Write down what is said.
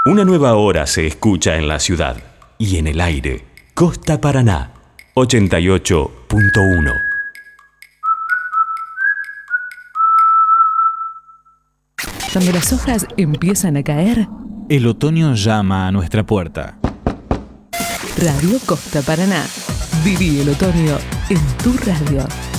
Una nueva hora se escucha en la ciudad y en el aire. Costa Paraná, 88.1. Cuando las hojas empiezan a caer, el otoño llama a nuestra puerta. Radio Costa Paraná. Viví el otoño en tu radio.